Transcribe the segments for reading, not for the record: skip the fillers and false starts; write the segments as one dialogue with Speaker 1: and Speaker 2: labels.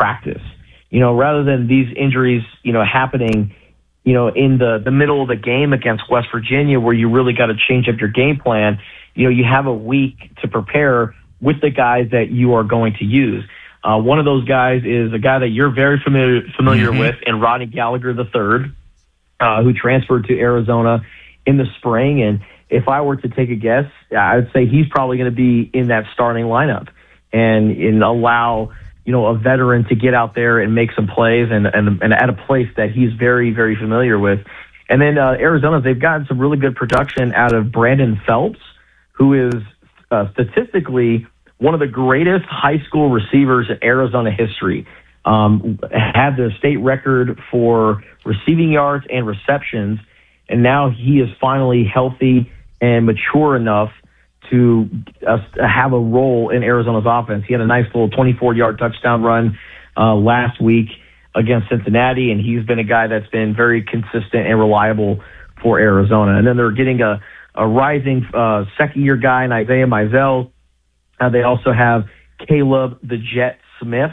Speaker 1: practice. Rather than these injuries, happening, in the middle of the game against West Virginia where you really got to change up your game plan. You have a week to prepare with the guys that you are going to use. One of those guys is a guy that you're very familiar with, in Rodney Gallagher III, who transferred to Arizona in the spring. And if I were to take a guess, I would say he's probably going to be in that starting lineup and allow a veteran to get out there and make some plays and at a place that he's very, very familiar with. And then Arizona, they've gotten some really good production out of Brandon Phelps, who is statistically one of the greatest high school receivers in Arizona history. Had the state record for receiving yards and receptions, and now he is finally healthy and mature enough to have a role in Arizona's offense. He had a nice little 24-yard touchdown run last week against Cincinnati, and he's been a guy that's been very consistent and reliable for Arizona. And then they're getting a rising second-year guy in Isaiah Mizell. They also have Caleb the Jet Smith,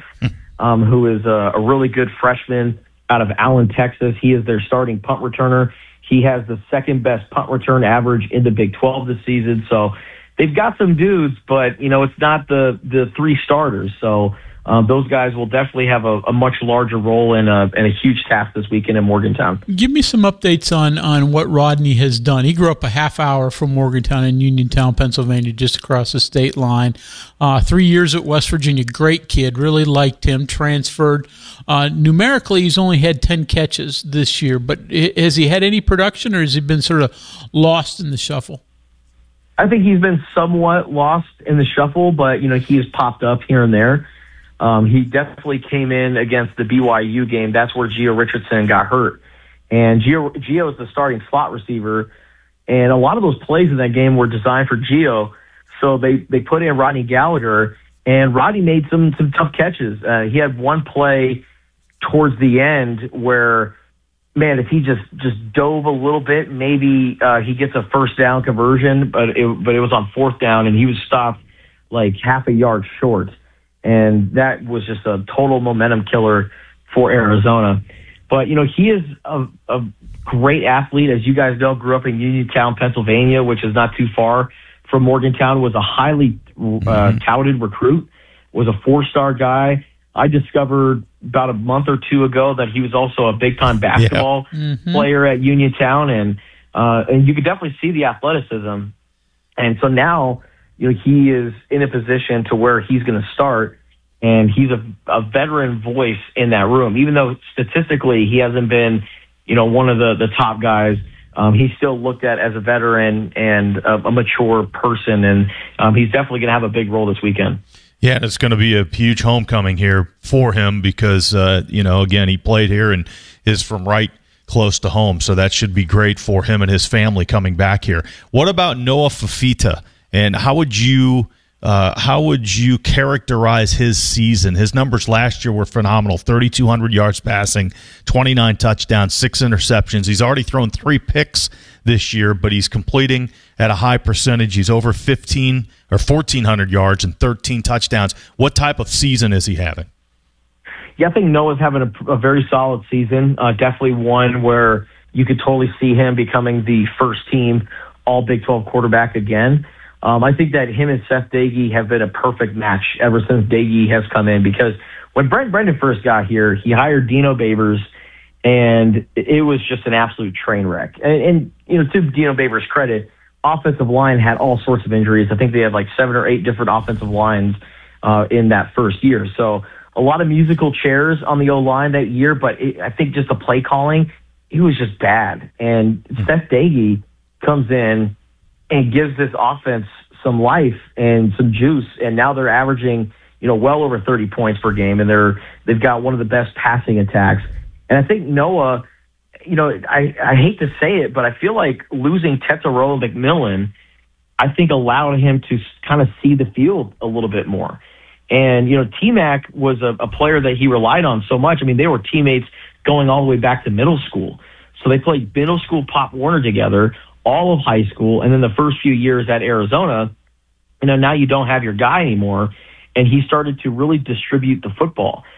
Speaker 1: who is a really good freshman out of Allen, Texas. He is their starting punt returner. He has the second-best punt return average in the Big 12 this season. So they've got some dudes, but, it's not the three starters. So those guys will definitely have a much larger role and a huge task this weekend in Morgantown.
Speaker 2: Give me some updates on what Rodney has done. He grew up a half hour from Morgantown in Uniontown, Pennsylvania, just across the state line. 3 years at West Virginia. Great kid. Really liked him. Transferred. Numerically, he's only had 10 catches this year, but has he had any production, or has he been sort of lost in the shuffle?
Speaker 1: I think he's been somewhat lost in the shuffle, but, he has popped up here and there. He definitely came in against the BYU game. That's where Gio Richardson got hurt. And Gio is the starting slot receiver, and a lot of those plays in that game were designed for Gio. So they put in Rodney Gallagher, and Rodney made some tough catches. He had one play towards the end where, man, if he just dove a little bit, maybe he gets a first down conversion, but it was on fourth down, and he was stopped like half a yard short. And that was just a total momentum killer for Arizona. But, he is a great athlete. As you guys know, grew up in Uniontown, Pennsylvania, which is not too far from Morgantown, was a highly touted recruit, was a four-star guy. I discovered about a month or two ago that he was also a big-time basketball player at Uniontown, and you could definitely see the athleticism. And so now, he is in a position to where he's going to start, and he's a veteran voice in that room. Even though statistically he hasn't been, one of the top guys, he's still looked at as a veteran and a mature person, and he's definitely going to have a big role this weekend.
Speaker 3: Yeah, and it's going to be a huge homecoming here for him because, again, he played here and is from right close to home, so that should be great for him and his family coming back here. What about Noah Fifita? And how would you characterize his season? His numbers last year were phenomenal: 3,200 yards passing, 29 touchdowns, 6 interceptions. He's already thrown 3 picks this year, but he's completing at a high percentage. He's over 1,400 yards and 13 touchdowns. What type of season is he having?
Speaker 1: Yeah, I think Noah's having a very solid season. Definitely one where you could totally see him becoming the first team all Big 12 quarterback again. I think that him and Seth Doege have been a perfect match ever since Doege has come in, because when Brent Brendan first got here, he hired Dino Babers, and it was just an absolute train wreck. And to Dino Babers' credit, offensive line had all sorts of injuries. I think they had like 7 or 8 different offensive lines in that first year. So a lot of musical chairs on the O-line that year, but I think just the play calling, it was just bad. And Seth Doege comes in and gives this offense some life and some juice, and now they're averaging, well over 30 points per game, and they've got one of the best passing attacks. And I think Noah, I hate to say it, but I feel like losing Tetairoa McMillan, I think allowed him to kind of see the field a little bit more. And, T-Mac was a player that he relied on so much. I mean, they were teammates going all the way back to middle school. So they played middle school Pop Warner together, all of high school, and then the first few years at Arizona. Now you don't have your guy anymore, and he started to really distribute the football.